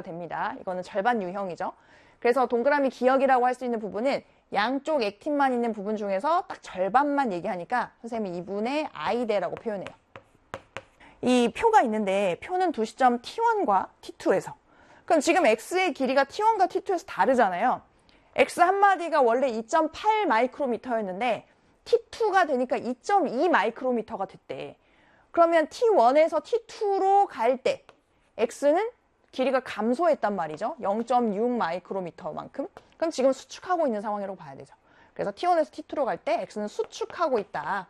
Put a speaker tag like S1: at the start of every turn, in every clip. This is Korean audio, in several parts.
S1: 됩니다. 이거는 절반 유형이죠. 그래서 동그라미 기억이라고 할 수 있는 부분은 양쪽 액틴만 있는 부분 중에서 딱 절반만 얘기하니까 선생님이 2분의 i대라고 표현해요. 이 표가 있는데 표는 두 시점 t1과 t2에서, 그럼 지금 x의 길이가 t1과 t2에서 다르잖아요. x 한마디가 원래 2.8 마이크로미터였는데 t2가 되니까 2.2 마이크로미터가 됐대. 그러면 t1에서 t2로 갈 때 x는 길이가 감소했단 말이죠. 0.6 마이크로미터만큼. 그럼 지금 수축하고 있는 상황이라고 봐야 되죠. 그래서 t1에서 t2로 갈 때 x는 수축하고 있다.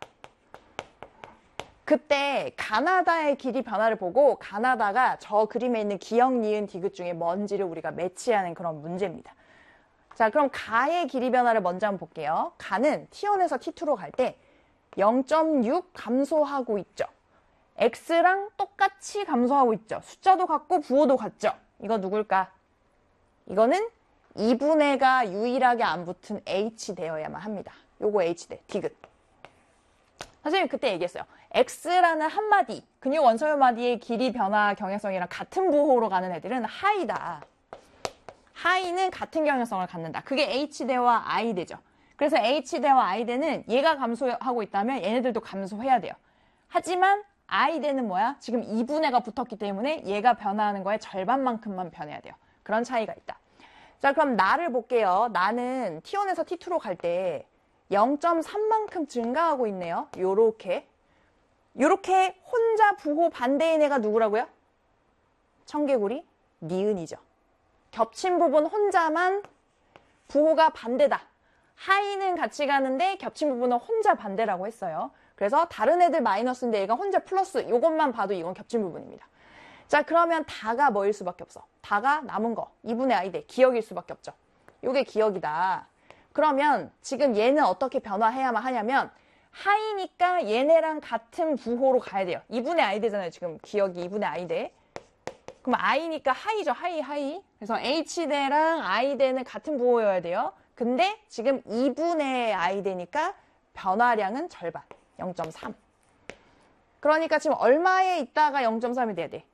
S1: 그때 가나다의 길이 변화를 보고 가나다가 저 그림에 있는 기역, 니은, 디귿 중에 뭔지를 우리가 매치하는 그런 문제입니다. 자, 그럼 가의 길이 변화를 먼저 한번 볼게요. 가는 t1에서 t2로 갈 때 0.6 감소하고 있죠. x랑 똑같이 감소하고 있죠. 숫자도 같고 부호도 같죠. 이거 누굴까? 이거는 2분의가 유일하게 안 붙은 h 되어야만 합니다. 요거 h 돼, 디귿. 선생님 그때 얘기했어요. x라는 한마디, 근육 원소유 마디의 길이 변화 경향성이랑 같은 부호로 가는 애들은 하이다. 하이는 같은 경향성을 갖는다. 그게 h대와 i대죠. 그래서 h대와 i대는 얘가 감소하고 있다면 얘네들도 감소해야 돼요. 하지만 i대는 뭐야? 지금 2분의가 붙었기 때문에 얘가 변화하는 거의 절반만큼만 변해야 돼요. 그런 차이가 있다. 자, 그럼 나를 볼게요. 나는 t1에서 t2로 갈 때 0.3만큼 증가하고 있네요. 요렇게 혼자 부호 반대인 애가 누구라고요? 청개구리, 니은이죠. 겹친 부분 혼자만 부호가 반대다. 하이는 같이 가는데 겹친 부분은 혼자 반대라고 했어요. 그래서 다른 애들 마이너스인데 얘가 혼자 플러스, 이것만 봐도 이건 겹친 부분입니다. 자, 그러면 다가 뭐일 수밖에 없어? 다가 남은 거, 2분의 i대, 기억일 수밖에 없죠. 요게 기억이다. 그러면 지금 얘는 어떻게 변화해야만 하냐면 하이니까 얘네랑 같은 부호로 가야 돼요. 2분의 i대잖아요. 지금 기억이 2분의 i대. 그럼 i니까 하이죠. 하이. 그래서 h대랑 i대는 같은 부호여야 돼요. 근데 지금 2분의 i대니까 변화량은 절반, 0.3. 그러니까 지금 얼마에 있다가 0.3이 돼야 돼?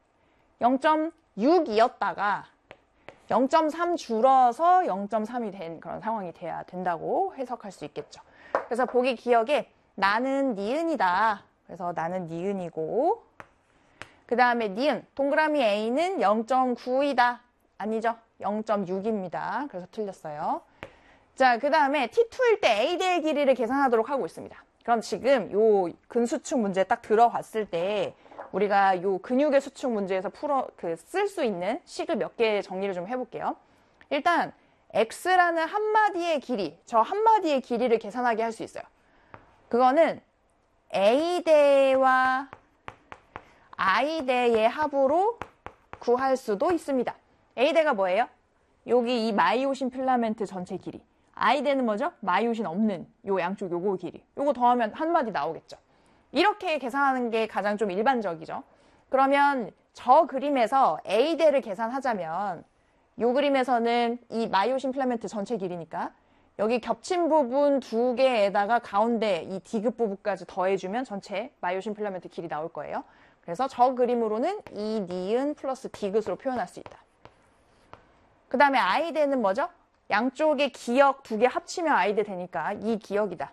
S1: 0.6이었다가 0.3 줄어서 0.3이 된 그런 상황이 돼야 된다고 해석할 수 있겠죠. 그래서 보기 기억에 나는 니은이다. 그래서 나는 니은이고, 그 다음에 니은, 동그라미 A는 0.9이다. 아니죠? 0.6입니다. 그래서 틀렸어요. 자, 그 다음에 T2일 때 A대의 길이를 계산하도록 하고 있습니다. 그럼 지금 요 근수축 문제 딱 들어봤을 때 우리가 요 근육의 수축 문제에서 쓸 수 있는 식을 몇 개 정리를 좀 해볼게요. 일단 X라는 한마디의 길이, 저 한마디의 길이를 계산하게 할 수 있어요. 그거는 A대와 I대의 합으로 구할 수도 있습니다. A대가 뭐예요? 여기 이 마이오신 필라멘트 전체 길이. I대는 뭐죠? 마이오신 없는 요 양쪽 요거 길이. 요거 더하면 한마디 나오겠죠. 이렇게 계산하는 게 가장 좀 일반적이죠. 그러면 저 그림에서 A대를 계산하자면 요 그림에서는 이 마이오신 필라멘트 전체 길이니까 여기 겹친 부분 두 개에다가 가운데 이 디귿 부분까지 더해주면 전체 마이오신 필라멘트 길이 나올 거예요. 그래서 저 그림으로는 이 니은 플러스 디귿으로 표현할 수 있다. 그 다음에 I대는 뭐죠? 양쪽의 기역 두 개 합치면 I대 되니까 이 기역이다.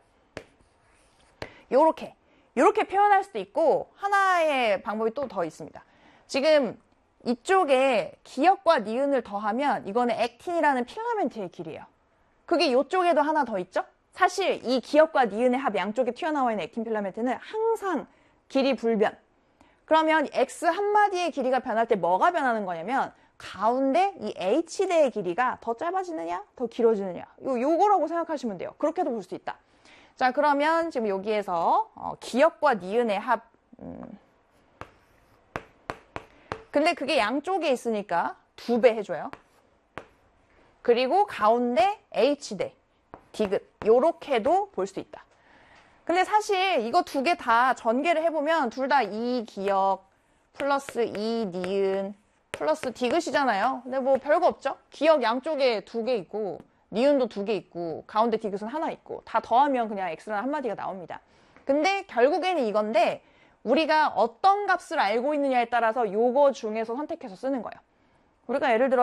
S1: 요렇게 표현할 수도 있고 하나의 방법이 또 더 있습니다. 지금 이쪽에 기역과 니은을 더하면 이거는 액틴이라는 필라멘트의 길이에요. 그게 이쪽에도 하나 더 있죠? 사실 이 기역과 니은의 합 양쪽에 튀어나와 있는 액틴 필라멘트는 항상 길이 불변. 그러면 X 한마디의 길이가 변할 때 뭐가 변하는 거냐면 가운데 이 H대의 길이가 더 짧아지느냐 더 길어지느냐 요거라고 생각하시면 돼요. 그렇게도 볼 수 있다. 자, 그러면 지금 여기에서 기역과 니은의 합 근데 그게 양쪽에 있으니까 2배 해줘요. 그리고 가운데 H대, 디귿 요렇게도 볼 수 있다. 근데 사실 이거 두 개 다 전개를 해보면 둘 다 이 기역 플러스 이 니은 플러스 디귿이잖아요. 근데 뭐 별거 없죠? 기역 양쪽에 2개 있고 니은도 2개 있고 가운데 디귿은 하나 있고 다 더하면 그냥 X라는 한마디가 나옵니다. 근데 결국에는 이건데 우리가 어떤 값을 알고 있느냐에 따라서 요거 중에서 선택해서 쓰는 거예요. 우리가 예를 들어